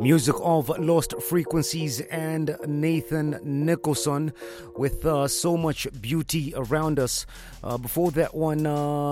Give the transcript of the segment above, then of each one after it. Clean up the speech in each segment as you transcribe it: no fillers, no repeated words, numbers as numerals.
Music of Lost Frequencies and Nathan Nicholson with So Much Beauty Around Us. Before that one,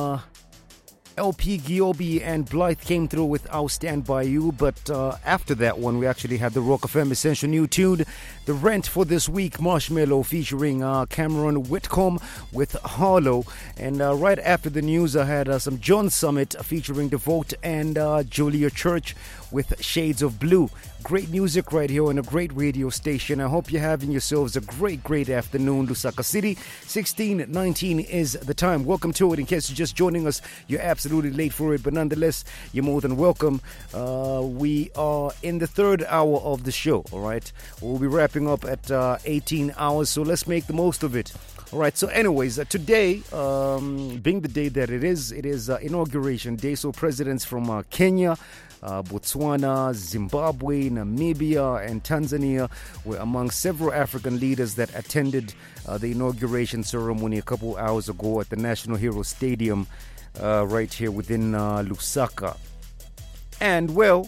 LP Giobbi and Blythe came through with I'll Stand By You, but after that one we actually had the Rock FM Essential New Tune, The Rent for this week, Marshmello featuring Cameron Whitcomb with Harlow, and right after the news I had some John Summit featuring Devote and Julia Church with Shades of Blue. Great music right here on a great radio station. I hope you're having yourselves a great afternoon. Lusaka City, 16:19 is the time. Welcome to it. In case you're just joining us, you're absolutely late for it, but nonetheless, you're more than welcome. We are in the third hour of the show, all right? We'll be wrapping up at 18 hours, so let's make the most of it. All right, so anyways, today, being the day that it is Inauguration Day, so presidents from Kenya, Botswana, Zimbabwe, Namibia, and Tanzania were among several African leaders that attended the inauguration ceremony a couple hours ago at the National Hero Stadium right here within Lusaka. And, well,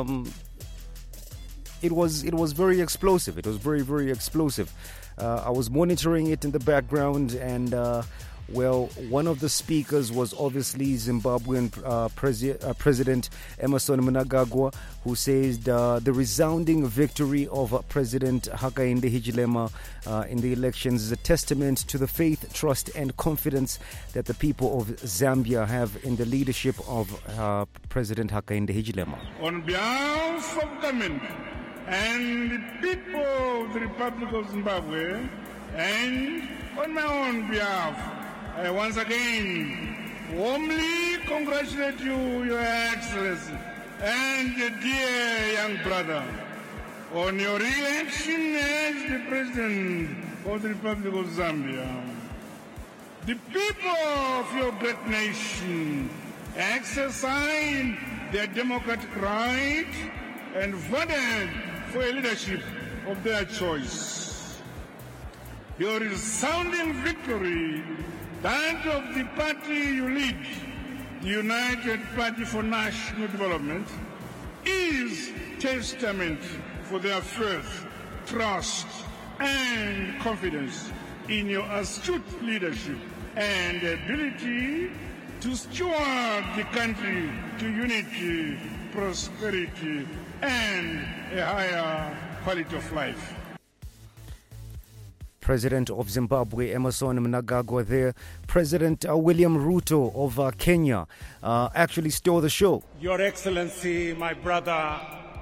it was very explosive. It was very explosive. I was monitoring it in the background, and well, one of the speakers was obviously Zimbabwean President Emmerson Mnangagwa, who says the resounding victory of President Hakainde Hichilema in the elections is a testament to the faith, trust, and confidence that the people of Zambia have in the leadership of President Hakainde Hichilema. On behalf of government and the people of the Republic of Zimbabwe, and on my own behalf, I once again warmly congratulate you, Your Excellency, and your dear young brother, on your re-election as the President of the Republic of Zambia. The people of your great nation exercised their democratic right and voted for a leadership of their choice. Your resounding victory, that of the party you lead, the United Party for National Development, is testament for their faith, trust, and confidence in your astute leadership and ability to steward the country to unity, prosperity, and a higher quality of life. President of Zimbabwe, Emmerson Mnangagwa there. President William Ruto of Kenya actually stole the show. Your Excellency, my brother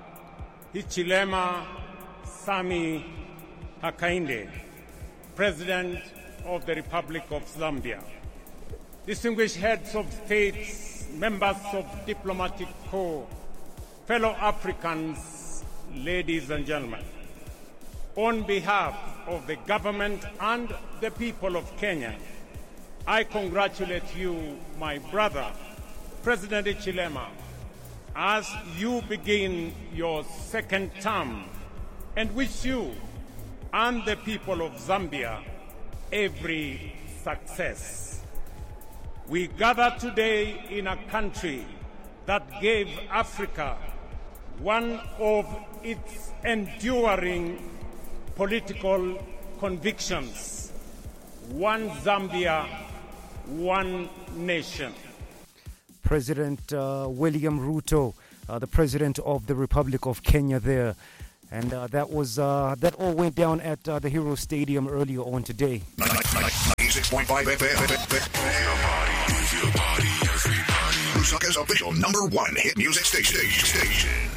Hichilema Sami Hakainde, President of the Republic of Zambia, distinguished heads of states, members of diplomatic corps, fellow Africans, ladies and gentlemen, on behalf of the government and the people of Kenya, I congratulate you, my brother, President Hichilema, as you begin your second term, and wish you and the people of Zambia every success. We gather today in a country that gave Africa one of its enduring political convictions: one Zambia, one nation. President William Ruto, the President of the Republic of Kenya there. And that all went down at the Hero Stadium earlier on today. 96.5 FM. Move your body, everybody. Lusaka's official #1 hit music station.